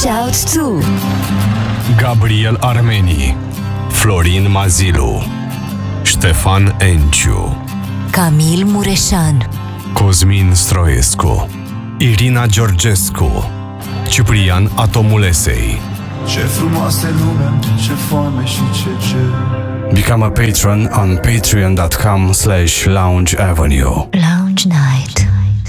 Shout to Gabriel Armeni, Florin Mazilu, Ștefan Enciu, Camil Mureșan, Cosmin Stroescu, Irina Georgescu, Ciprian Atomulesei. Ce frumoasă lume, ce foame și ce cer. Become a patron on patreon.com/Lounge Avenue. Lounge Night.